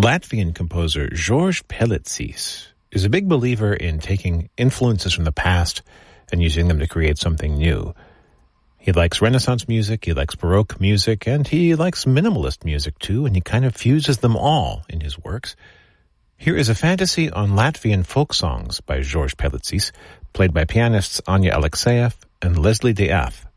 Latvian composer George Pellicis is a big believer in taking influences from the past and using them to create something new. He likes Renaissance music, he likes Baroque music, and he likes minimalist music too, and he kind of fuses them all in his works. Here is a fantasy on Latvian folk songs by George Pellicis, played by pianists Anya Alexeyev and Leslie De Ath.